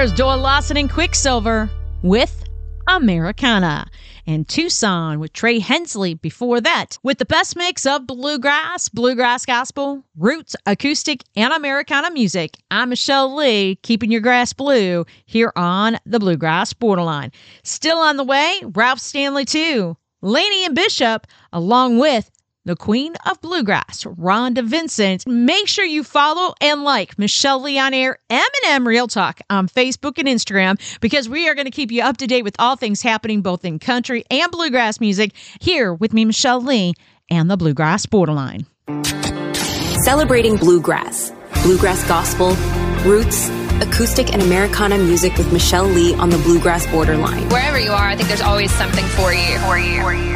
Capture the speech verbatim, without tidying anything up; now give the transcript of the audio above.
There's Doyle Lawson and Quicksilver with Americana. And Tucson with Trey Hensley before that, with the best mix of bluegrass, bluegrass gospel, roots, acoustic, and Americana music. I'm Michelle Lee, keeping your grass blue here on the Bluegrass Borderline. Still on the way, Ralph Stanley too, Laney and Bishop, along with the Queen of Bluegrass, Rhonda Vincent. Make sure you follow and like Michelle Lee on Air, M and M Real Talk on Facebook and Instagram, because we are going to keep you up to date with all things happening both in country and bluegrass music here with me, Michelle Lee, and the Bluegrass Borderline. Celebrating bluegrass, bluegrass gospel, roots, acoustic, and Americana music with Michelle Lee on the Bluegrass Borderline. Wherever you are, I think there's always something for you. For you. For you.